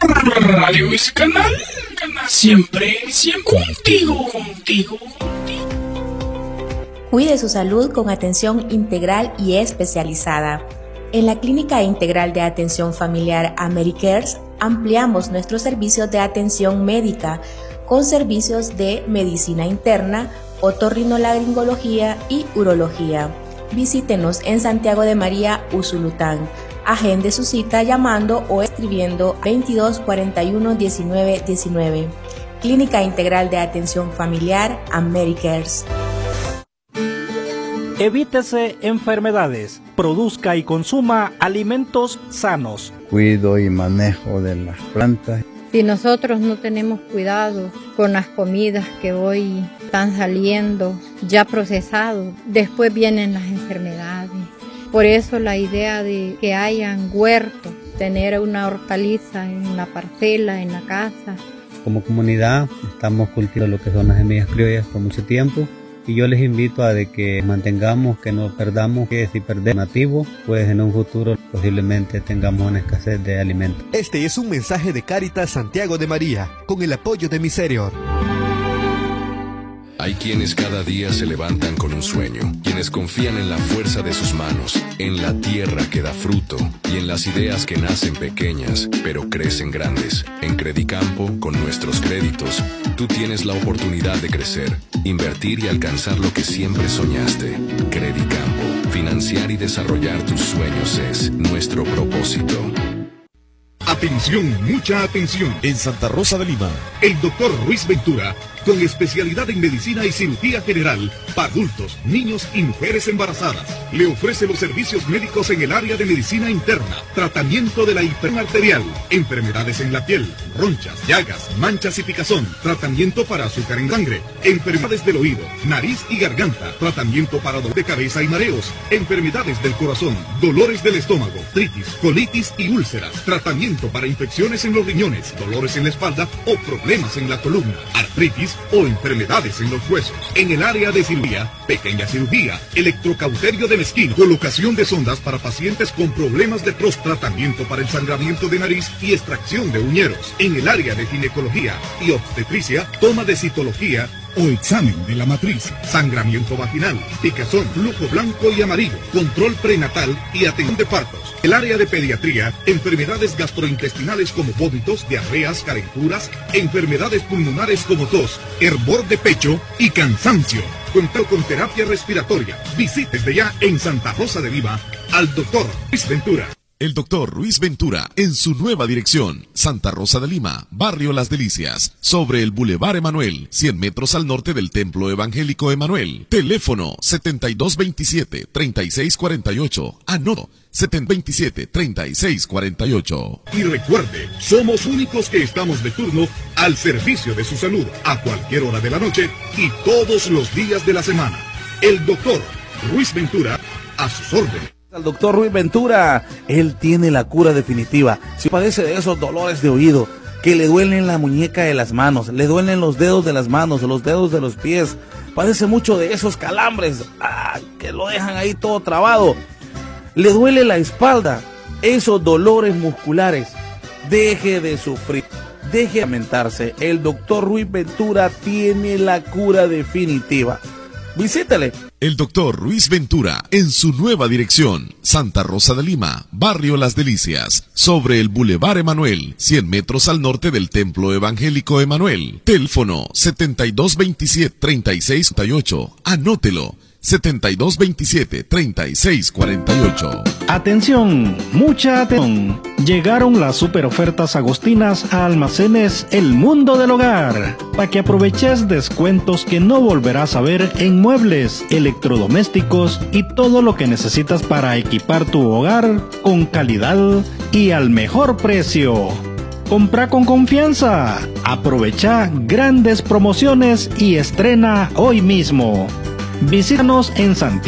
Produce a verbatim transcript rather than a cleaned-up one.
Radio es canal, siempre, siempre contigo, contigo, contigo. Cuide su salud con atención integral y especializada. En la Clínica Integral de Atención Familiar AmeriCares ampliamos nuestros servicios de atención médica con servicios de medicina interna, otorrinolaringología y urología. Visítenos en Santiago de María, Usulután. Agende su cita llamando o escribiendo veintidós cuarenta y uno diecinueve diecinueve. Clínica Integral de Atención Familiar AmeriCares. Evítese enfermedades. Produzca y consuma alimentos sanos. Cuido y manejo de las plantas. Si nosotros no tenemos cuidado con las comidas que hoy están saliendo ya procesados, después vienen las enfermedades. Por eso la idea de que hayan huertos, tener una hortaliza en la parcela, en la casa. Como comunidad estamos cultivando lo que son las semillas criollas por mucho tiempo. Y yo les invito a de que mantengamos, que no perdamos, que si perdemos nativos, pues en un futuro posiblemente tengamos una escasez de alimentos. Este es un mensaje de Cáritas Santiago de María, con el apoyo de Miserior. Hay quienes cada día se levantan con un sueño, quienes confían en la fuerza de sus manos, en la tierra que da fruto y en las ideas que nacen pequeñas, pero crecen grandes. En Credicampo, con nuestros créditos, tú tienes la oportunidad de crecer, invertir y alcanzar lo que siempre soñaste. Credicampo, financiar y desarrollar tus sueños es nuestro propósito. Atención, mucha atención. En Santa Rosa de Lima, el doctor Ruiz Ventura, con especialidad en medicina y cirugía general para adultos, niños y mujeres embarazadas, le ofrece los servicios médicos en el área de medicina interna, tratamiento de la hipertensión arterial, enfermedades en la piel, ronchas, llagas, manchas y picazón, tratamiento para azúcar en sangre, enfermedades del oído, nariz y garganta, tratamiento para dolor de cabeza y mareos, enfermedades del corazón, dolores del estómago, artritis, colitis y úlceras, tratamiento para infecciones en los riñones, dolores en la espalda o problemas en la columna, artritis o enfermedades en los huesos. En el área de cirugía, pequeña cirugía, electrocauterio de mezquino, colocación de sondas para pacientes con problemas de próstata, tratamiento para el sangramiento de nariz y extracción de uñeros. En el área de ginecología y obstetricia, toma de citología o examen de la matriz, sangramiento vaginal, picazón, flujo blanco y amarillo, control prenatal y atención de partos. El área de pediatría, enfermedades gastrointestinales como vómitos, diarreas, calenturas, enfermedades pulmonares como tos, hervor de pecho y cansancio. Contado con terapia respiratoria. Visite desde ya en Santa Rosa de Lima al doctor Ruiz Ventura. El doctor Ruiz Ventura, en su nueva dirección, Santa Rosa de Lima, Barrio Las Delicias, sobre el Boulevard Emanuel, cien metros al norte del Templo Evangélico Emanuel. Teléfono setenta y dos veintisiete, treinta y seis cuarenta y ocho. Anoto, setenta y dos veintisiete, treinta y seis cuarenta y ocho. Y recuerde, somos únicos que estamos de turno al servicio de su salud, a cualquier hora de la noche y todos los días de la semana. El doctor Ruiz Ventura, a sus órdenes. Al doctor Ruiz Ventura, él tiene la cura definitiva. Si padece de esos dolores de oído, que le duelen la muñeca de las manos, le duelen los dedos de las manos, los dedos de los pies, padece mucho de esos calambres, ah, que lo dejan ahí todo trabado, le duele la espalda, esos dolores musculares, deje de sufrir, deje de lamentarse. El doctor Ruiz Ventura tiene la cura definitiva. Visítele. El doctor Ruiz Ventura, en su nueva dirección, Santa Rosa de Lima, Barrio Las Delicias, sobre el Boulevard Emanuel, cien metros al norte del Templo Evangélico Emanuel. Teléfono setenta y dos veintisiete, treinta y seis cuarenta y ocho. Anótelo. setenta y dos veintisiete, treinta y seis cuarenta y ocho. Atención, mucha atención. Llegaron las super ofertas agostinas a Almacenes El Mundo del Hogar, para que aproveches descuentos que no volverás a ver en muebles, electrodomésticos y todo lo que necesitas para equipar tu hogar con calidad y al mejor precio. Compra con confianza, aprovecha grandes promociones y estrena hoy mismo. Visítanos en Santiago.